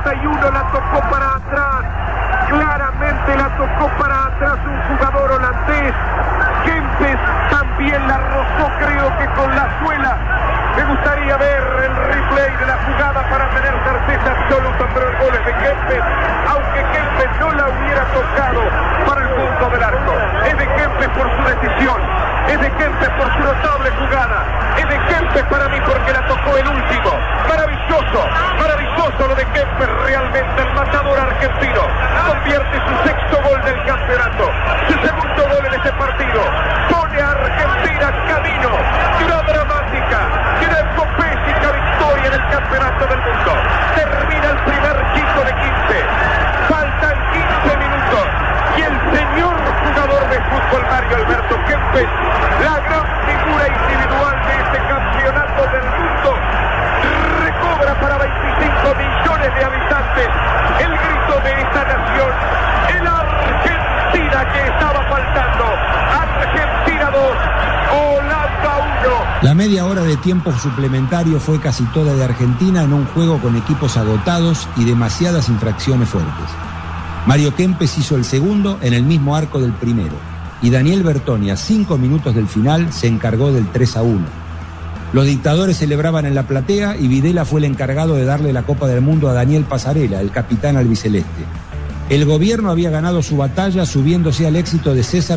41 la tocó para atrás. Claramente la tocó para atrás un jugador holandés. Kempes también la rozó, creo que con la suela. Me gustaría ver el replay de la jugada para tener certeza absoluta, pero el gol es de Kempes, aunque Kempes no la hubiera tocado para el punto del arco. Es de Kempes por su decisión, es de Kempes por su notable jugada, es de Kempes para mí porque la tocó el último. Maravilloso, maravilloso lo de Kempes, realmente el matador argentino convierte su sexto gol del campeonato, su segundo gol en este partido, pone a Argentina camino de una dramática, de una epopésica victoria en el campeonato del mundo. Termina el primer quinto de 15, faltan 15 minutos y el señor jugador de fútbol Mario Alberto Kempes, la gran figura individual de este campeonato del mundo, recobra para 25 millones de habitantes el grito de esta nación, el Argentina que estaba faltando. Argentina 2, Holanda 1. La media hora de tiempo suplementario fue casi toda de Argentina en un juego con equipos agotados y demasiadas infracciones fuertes. Mario Kempes hizo el segundo en el mismo arco del primero y Daniel Bertoni a 5 minutos del final se encargó del 3-1. Los dictadores celebraban en la platea y Videla fue el encargado de darle la Copa del Mundo a Daniel Pasarela, el capitán albiceleste. El gobierno había ganado su batalla subiéndose al éxito de César